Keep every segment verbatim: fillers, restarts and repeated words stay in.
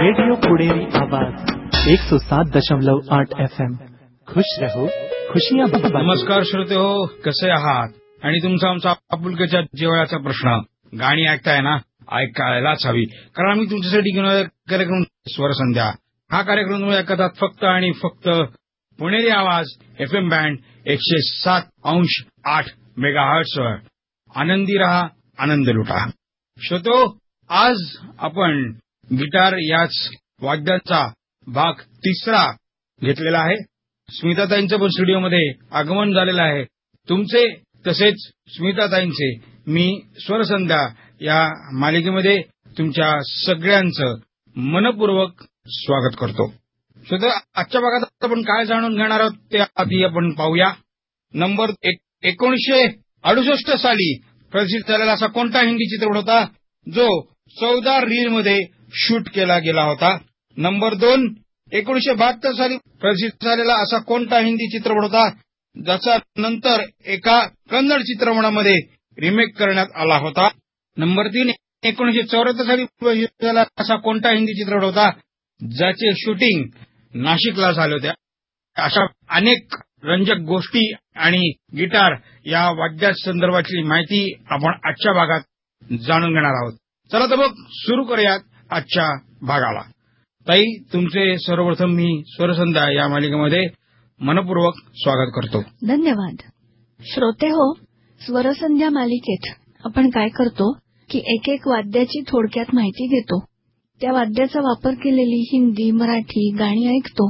Radio पुणेरी आवाज एक सौ सात दशमलव आठ एफ एम. खुश रहो, खुशियां बांटो. नमस्कार श्रोते हो, कसे आहात? आणि तुमचा आमचा आपुलकीच्या जिव्हाळ्याचा प्रश्न, गाणी ऐकताय ना? ऐकायलाच हवी, कारण आम्ही तुमच्यासाठी घेऊन आलो कार्यक्रम स्वरसंध्या. हा कार्यक्रम तुम्ही ऐकतात फक्त आणि फक्त पुणेरी आवाज एफ एम बँड एकशे सात अंश आठ मेगा हर्ट्झवर. आनंदी रहा, आनंद लुटा. श्रोतो, आज आपण गिटार याच वाद्याचा भाग तिसरा घेतलेला आहे. स्मिताताईंचं पण स्टुडिओमध्ये आगमन झालेलं आहे. तुमचे तसेच स्मिताताईंचे मी स्वरसंध्या या मालिकेमध्ये तुमच्या सगळ्यांचं मनपूर्वक स्वागत करतो. श्रोतो, आजच्या भागात आपण काय जाणून घेणार आहोत ते आधी आपण पाहूया. नंबर एक, एकोणीसशे अडुसष्ट साली प्रदर्शित झालेला असा कोणता हिंदी चित्रपट होता जो चौदा रील मध्ये शूट केला गेला होता? नंबर दोन, एकोणीसशे बहात्तर साली प्रदर्शित झालेला असा कोणता हिंदी चित्रपट होता ज्याचा नंतर एका कन्नड चित्रपटामध्ये रिमेक करण्यात आला होता? नंबर तीन, एकोणीसशे चौऱ्याहत्तर साली प्रदर्शित झाला असा कोणता हिंदी चित्रपट होता ज्याचे शूटिंग नाशिकला झाले होते? अशा अनेक रंजक गोष्टी आणि गिटार या वाद्या संदर्भातली माहिती आपण आजच्या भागात जाणून घेणार आहोत. चला तर मग सुरू करूयात आजच्या भागाला. ताई, तुमचे सर्वप्रथम मी स्वरसंध्या या मालिकेमध्ये मनपूर्वक स्वागत करतो. धन्यवाद. श्रोते हो, स्वरसंध्या मालिकेत आपण काय करतो की एक एक वाद्याची थोडक्यात माहिती घेतो. त्या वाद्याचा वापर केलेली हिंदी, मराठी गाणी ऐकतो.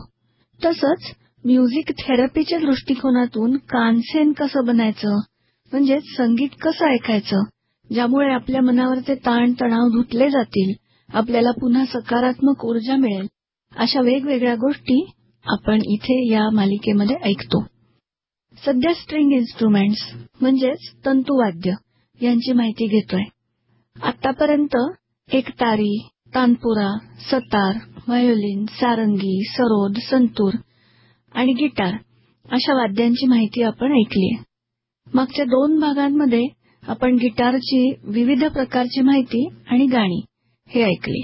तसंच म्युझिक थेरपीच्या दृष्टिकोनातून कानसेन कसं बनायचं, म्हणजे संगीत कसं ऐकायचं ज्यामुळे आपल्या मनावरचे ताण तणाव धुतले जातील, आपल्याला पुन्हा सकारात्मक ऊर्जा मिळेल, अशा वेगवेगळ्या गोष्टी आपण इथे या मालिकेमध्ये ऐकतो. सध्या स्ट्रिंग इन्स्ट्रुमेंट्स म्हणजेच तंतुवाद्य यांची माहिती घेतोय. आतापर्यंत एकतारी, तानपुरा, सतार, व्हायोलिन, सारंगी, सरोद, संतूर आणि गिटार अशा वाद्यांची माहिती आपण ऐकली. मागच्या दोन भागांमध्ये आपण गिटारची विविध प्रकारची माहिती आणि गाणी हे ऐकली.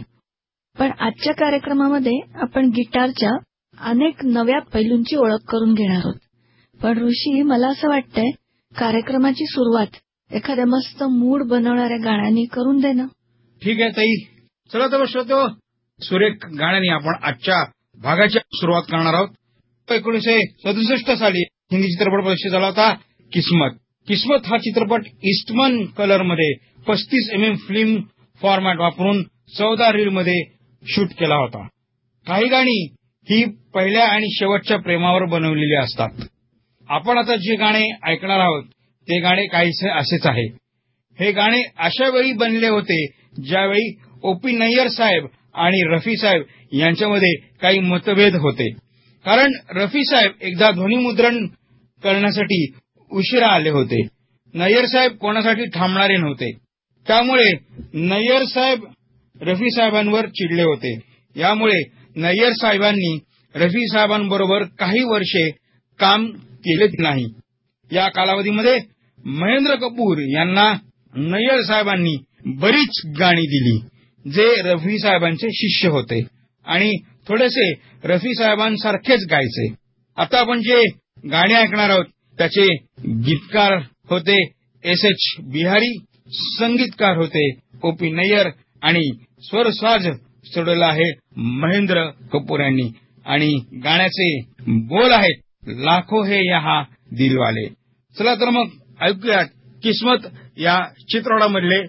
पण आजच्या कार्यक्रमामध्ये आपण गिटारच्या अनेक नव्या पैलूंची ओळख करून घेणार आहोत. पण ऋषी, मला असं वाटतंय कार्यक्रमाची सुरुवात एखाद्या मस्त मूड बनवणाऱ्या गाण्याने करून दे ना. ठीक आहे ताई, चला तर श्रोतो, सुरेख गाण्याने आपण आजच्या भागाची सुरुवात करणार आहोत. एकोणीसशे सदुसष्ट साली हिंदी चित्रपट प्रदर्शित झाला होता किस्मत. किस्मत हा चित्रपट ईस्टमन कलर मध्ये पस्तीस एम एम फिल्म फॉर्मॅट वापरून चौदा रील मध्ये शूट केला होता. काही गाणी ही पहिल्या आणि शेवटच्या प्रेमावर बनवलेली असतात. आपण आता जे गाणे ऐकणार आहोत ते गाणे काहीसे असेच आहे. हे गाणे अशा वेळी बनले होते ज्यावेळी ओपी नय्यर साहेब आणि रफी साहेब यांच्यामध्ये काही मतभेद होते. कारण रफी साहेब एकदा ध्वनिमुद्रण करण्यासाठी उशिरा आले होते. नय्यर साहेब कोणासाठी थांबणारे नव्हते. त्यामुळे नय्यर साहेब रफी साहेबांवर चिडले होते. यामुळे नय्यर साहेबांनी रफी साहेबांबरोबर काही वर्षे काम केले नाही. या कालावधीमध्ये महेंद्र कपूर यांना नय्यर साहेबांनी बरीच गाणी दिली जे रफी साहेबांचे शिष्य होते आणि थोडेसे रफी साहेबांसारखेच गायचे. आता आपण जे गाणे ऐकणार आहोत त्याचे गीतकार होते एस एच बिहारी, संगीतकार होते ओपी नय्यर आणि स्वरसाज सोडवला आहे महेंद्र कपूर यांनी. आणि गाण्याचे बोल आहेत लाखो है यहाँ दिलवाले. चला तर मग ऐकूयात किस्मत या चित्रपटामधले